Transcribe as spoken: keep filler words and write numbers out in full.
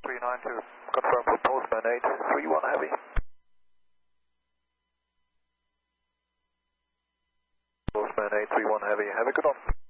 three nine two, confirm for Postman eight three one Heavy. Postman eight three one Heavy, have a good one.